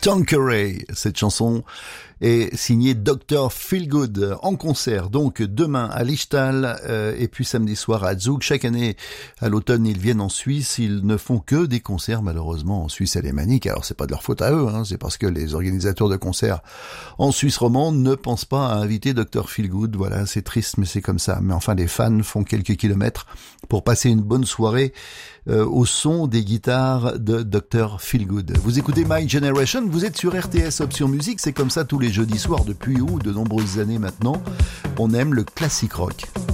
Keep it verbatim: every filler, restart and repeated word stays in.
Tanqueray, cette chanson est signée docteur Feelgood en concert donc demain à Lichtal euh, et puis samedi soir à Zug. Chaque année à l'automne ils viennent en Suisse, ils ne font que des concerts malheureusement en Suisse alémanique. Alors c'est pas de leur faute à eux, hein, c'est parce que les organisateurs de concerts en Suisse romande ne pensent pas à inviter docteur Feelgood. Voilà, c'est triste mais c'est comme ça. Mais enfin les fans font quelques kilomètres pour passer une bonne soirée euh, au son des guitares de docteur Feelgood. Vous écoutez My Generation, vous êtes sur R T S Option Musique, c'est comme ça tous les jeudis soirs depuis ou de nombreuses années maintenant. On aime le classique rock.